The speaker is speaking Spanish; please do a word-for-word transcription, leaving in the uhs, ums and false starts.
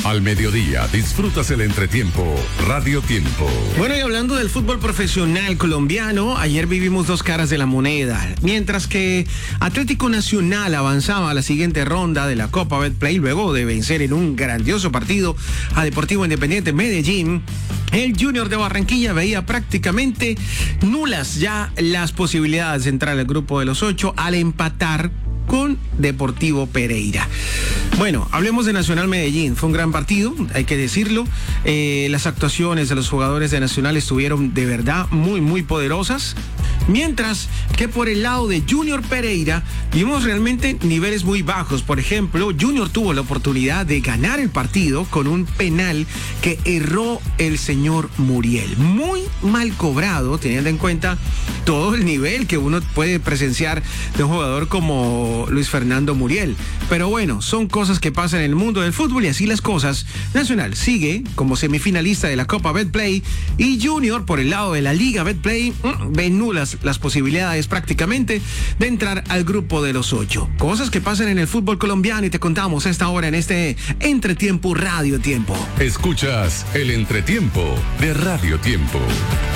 Al mediodía disfrutas el entretiempo Radio Tiempo. Bueno, y hablando del fútbol profesional colombiano, ayer vivimos dos caras de la moneda. Mientras que Atlético Nacional avanzaba a la siguiente ronda de la Copa Betplay luego de vencer en un grandioso partido a Deportivo Independiente Medellín, el Junior de Barranquilla veía prácticamente nulas ya las posibilidades de entrar al grupo de los ocho al empatar con Deportivo Pereira. Bueno, hablemos de Nacional Medellín. Fue un gran partido, hay que decirlo. Eh, las actuaciones de los jugadores de Nacional estuvieron de verdad muy, muy poderosas. Mientras que por el lado de Junior Pereira vimos realmente niveles muy bajos. Por ejemplo, Junior tuvo la oportunidad de ganar el partido con un penal que erró el señor Muriel. Muy mal cobrado, teniendo en cuenta todo el nivel que uno puede presenciar de un jugador como Luis Fernando Muriel. Pero bueno, son cosas que pasan en el mundo del fútbol y así las cosas. Nacional sigue como semifinalista de la Copa Betplay y Junior por el lado de la Liga Betplay mmm, ve nulas las posibilidades prácticamente de entrar al grupo de los ocho. Cosas que pasan en el fútbol colombiano y te contamos a esta hora en este Entretiempo Radio Tiempo. Escuchas el Entretiempo de Radio Tiempo.